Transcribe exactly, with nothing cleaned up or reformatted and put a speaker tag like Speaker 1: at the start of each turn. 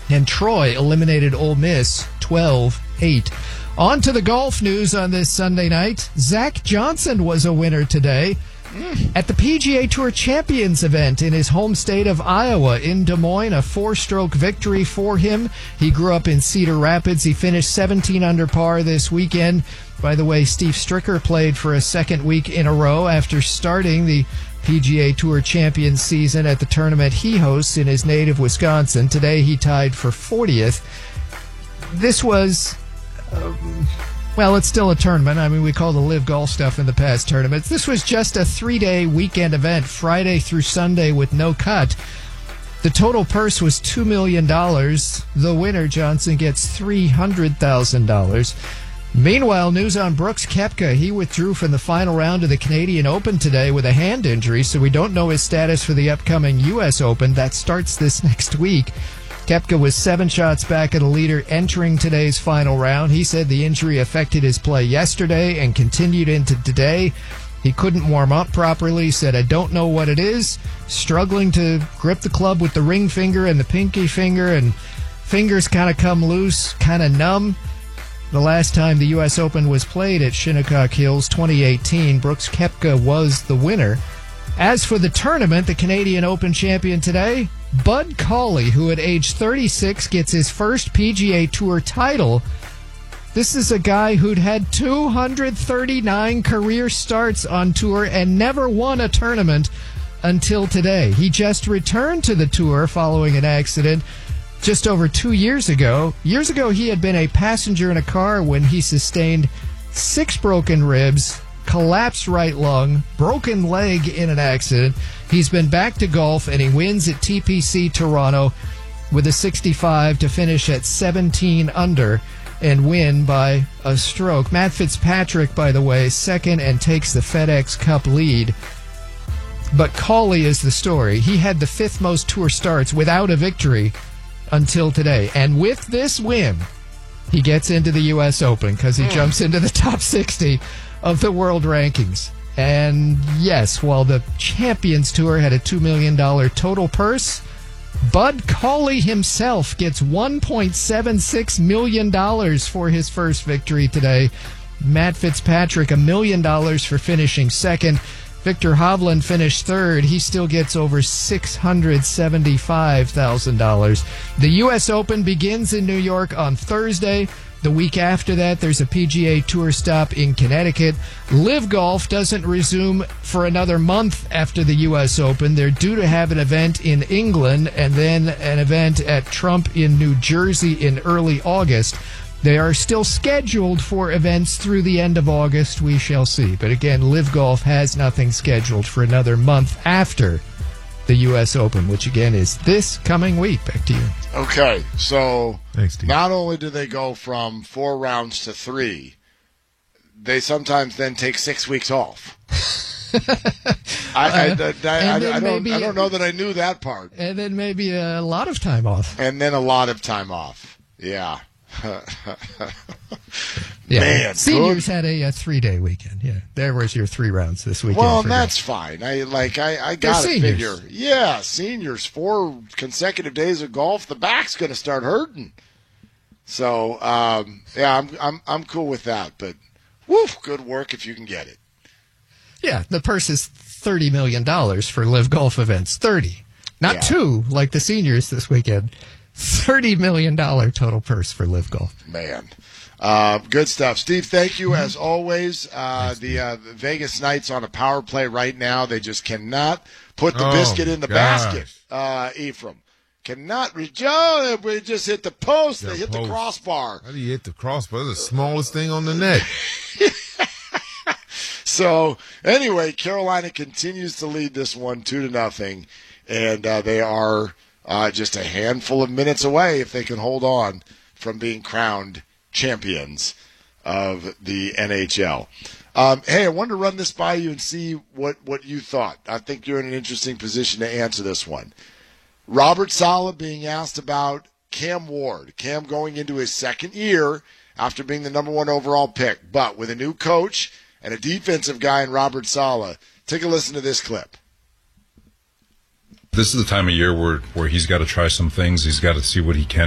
Speaker 1: And Troy eliminated Ole Miss twelve eight. On to the golf news on this Sunday night. Zach Johnson was a winner today at the P G A Tour Champions event in his home state of Iowa in Des Moines. A four-stroke victory for him. He grew up in Cedar Rapids. He finished seventeen under par this weekend. By the way, Steve Stricker played for a second week in a row after starting the P G A Tour Champions season at the tournament he hosts in his native Wisconsin. Today he tied for fortieth. This was... Um, Well, it's still a tournament. I mean, we call the live golf stuff in the past tournaments. This was just a three-day weekend event, Friday through Sunday with no cut. The total purse was two million dollars. The winner, Johnson, gets three hundred thousand dollars. Meanwhile, news on Brooks Koepka. He withdrew from the final round of the Canadian Open today with a hand injury, so we don't know his status for the upcoming U S Open. That starts this next week. Koepka was seven shots back at a leader entering today's final round. He said the injury affected his play yesterday and continued into today. He couldn't warm up properly. He said, I don't know what it is. Struggling to grip the club with the ring finger and the pinky finger, and fingers kind of come loose, kind of numb. The last time the U S Open was played at Shinnecock Hills, twenty eighteen, Brooks Koepka was the winner. As for the tournament, the Canadian Open champion today, Bud Cauley, who at age thirty-six gets his first P G A Tour title. This is a guy who'd had two hundred thirty-nine career starts on tour and never won a tournament until today. He just returned to the tour following an accident just over two years ago. Years ago, he had been a passenger in a car when he sustained six broken ribs, collapsed right lung, broken leg in an accident. He's been back to golf, and he wins at T P C Toronto with a sixty-five to finish at seventeen under and win by a stroke. Matt Fitzpatrick, by the way, second and takes the FedEx Cup lead. But Cauley is the story. He had the fifth most tour starts without a victory until today. And with this win, he gets into the U S Open because he mm. jumps into the top sixty of the world rankings. And yes, while the Champions Tour had a two million dollars total purse, Bud Cauley himself gets one point seven six million dollars for his first victory today. Matt Fitzpatrick, a million dollars for finishing second. Victor Hovland finished third. He still gets over six hundred seventy-five thousand dollars. The U S Open begins in New York on Thursday. The week after that, there's a P G A Tour stop in Connecticut. Live Golf doesn't resume for another month after the U S Open. They're due to have an event in England and then an event at Trump in New Jersey in early August. They are still scheduled for events through the end of August. We shall see. But again, Live Golf has nothing scheduled for another month after the U S Open, which again is this coming week. Back to you.
Speaker 2: Okay, so
Speaker 3: Thanks, Steve.
Speaker 2: Not only do they go from four rounds to three, they sometimes then take six weeks off. I, I, I, I, I, I, don't, I don't know that I knew that part.
Speaker 1: And then maybe a lot of time off.
Speaker 2: And then a lot of time off. Yeah.
Speaker 1: Yeah.
Speaker 2: Man,
Speaker 1: Seniors
Speaker 2: good.
Speaker 1: had a, a three-day weekend. Yeah, there was your three rounds this weekend.
Speaker 2: Well,
Speaker 1: for
Speaker 2: that's
Speaker 1: golf.
Speaker 2: fine. I like. I, I got to figure. Yeah, seniors, four consecutive days of golf. The back's going to start hurting. So, um, yeah, I'm I'm I'm cool with that. But, woof, good work if you can get it.
Speaker 1: Yeah, the purse is thirty million dollars for Live Golf events. Thirty, not
Speaker 2: yeah.
Speaker 1: two like the seniors this weekend. Thirty million dollar total purse for Live Golf.
Speaker 2: Man. Uh, good stuff. Steve, thank you as always. Uh, the, uh, the Vegas Knights on a power play right now. They just cannot put the
Speaker 3: oh,
Speaker 2: biscuit in the
Speaker 3: gosh.
Speaker 2: basket, uh, Ephraim. Cannot reach. Oh, we just hit the post.
Speaker 3: Yeah,
Speaker 2: they hit
Speaker 3: post.
Speaker 2: the crossbar.
Speaker 3: How do you hit the crossbar? It's the smallest thing on the net.
Speaker 2: So, anyway, Carolina continues to lead this one two to nothing, and uh, they are uh, just a handful of minutes away, if they can hold on, from being crowned champions of the N H L. Um, hey, I wanted to run this by you and see what, what you thought. I think you're in an interesting position to answer this one. Robert Saleh being asked about Cam Ward. Cam going into his second year after being the number one overall pick, but with a new coach and a defensive guy in Robert Saleh. Take a listen to this clip.
Speaker 4: This is the time of year where, where he's got to try some things. He's got to see what he can